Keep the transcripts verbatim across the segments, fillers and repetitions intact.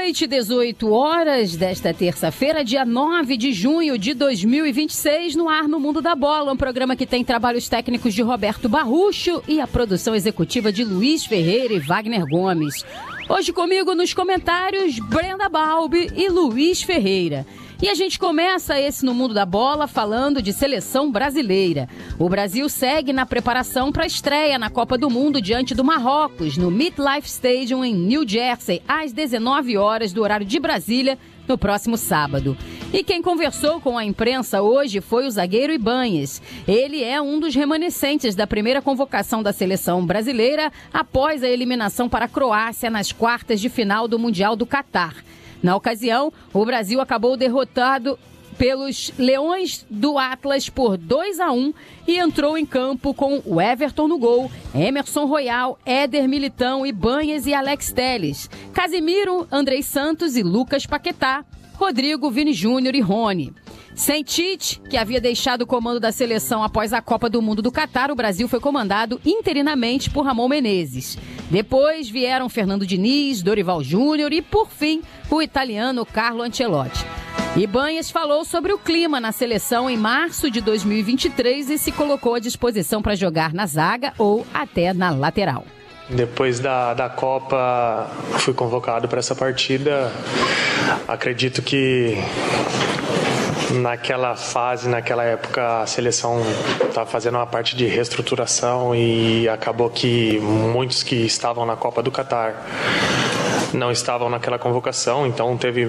noite, dezoito horas desta terça-feira, dia nove de junho de dois mil e vinte e seis, no ar no Mundo da Bola, um programa que tem trabalhos técnicos de Roberto Barrucho e a produção executiva de Luiz Ferreira e Wagner Gomes. Hoje comigo nos comentários, Brenda Balbi e Luiz Ferreira. E a gente começa esse No Mundo da Bola falando de seleção brasileira. O Brasil segue na preparação para a estreia na Copa do Mundo diante do Marrocos, no MetLife Stadium em New Jersey, às dezenove horas do horário de Brasília, no próximo sábado. E quem conversou com a imprensa hoje foi o zagueiro Ibanhas. Ele é um dos remanescentes da primeira convocação da seleção brasileira após a eliminação para a Croácia nas quartas de final do Mundial do Catar. Na ocasião, o Brasil acabou derrotado pelos Leões do Atlas por dois a um e entrou em campo com o Everton no gol, Emerson Royal, Éder Militão, Ibanhas e Alex Telles, Casimiro, Andrei Santos e Lucas Paquetá, Rodrigo, Vini Júnior e Rony. Sem Tite, que havia deixado o comando da seleção após a Copa do Mundo do Catar, o Brasil foi comandado interinamente por Ramon Menezes. Depois vieram Fernando Diniz, Dorival Júnior e, por fim, o italiano Carlo Ancelotti. Ibanhas falou sobre o clima na seleção em março de dois mil e vinte e três e se colocou à disposição para jogar na zaga ou até na lateral. Depois da, da Copa, fui convocado para essa partida. Acredito que naquela fase, naquela época, a seleção estava fazendo uma parte de reestruturação e acabou que muitos que estavam na Copa do Catar não estavam naquela convocação, então teve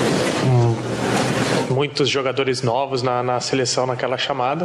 muitos jogadores novos na, na seleção naquela chamada.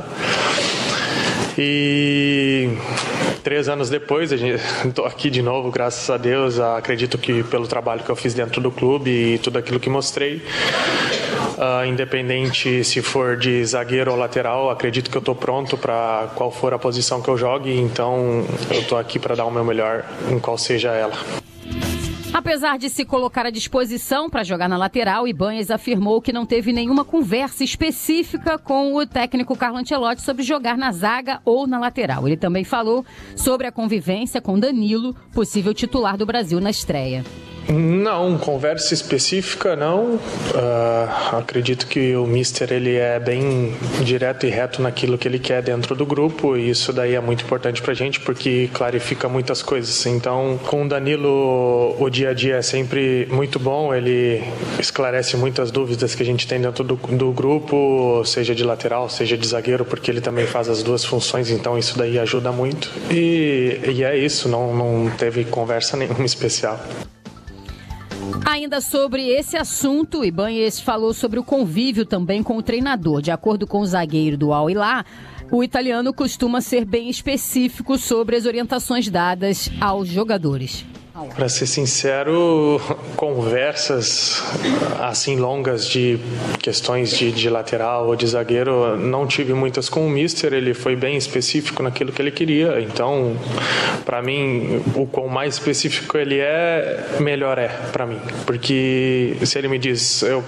E três anos depois, estou aqui de novo, graças a Deus. Acredito que pelo trabalho que eu fiz dentro do clube e tudo aquilo que mostrei, uh, independente se for de zagueiro ou lateral, acredito que eu estou pronto para qual for a posição que eu jogue. Então eu estou aqui para dar o meu melhor em qual seja ela. Apesar de se colocar à disposição para jogar na lateral, Ibanhas afirmou que não teve nenhuma conversa específica com o técnico Carlo Ancelotti sobre jogar na zaga ou na lateral. Ele também falou sobre a convivência com Danilo, possível titular do Brasil na estreia. Não, conversa específica não. Uh, acredito que o mister ele é bem direto e reto naquilo que ele quer dentro do grupo, e isso daí é muito importante pra gente porque clarifica muitas coisas. Então, com o Danilo, o dia a dia é sempre muito bom, ele esclarece muitas dúvidas que a gente tem dentro do, do grupo, seja de lateral, seja de zagueiro, porque ele também faz as duas funções, então isso daí ajuda muito. E, e é isso, não, não teve conversa nenhuma especial. Ainda sobre esse assunto, Ibanhas falou sobre o convívio também com o treinador. De acordo com o zagueiro do Al Hilal, o italiano costuma ser bem específico sobre as orientações dadas aos jogadores. Para ser sincero, conversas assim longas de questões de, de lateral ou de zagueiro, não tive muitas com o mister. Ele foi bem específico naquilo que ele queria. Então, para mim, o quão mais específico ele é, melhor é para mim. Porque se ele me diz, eu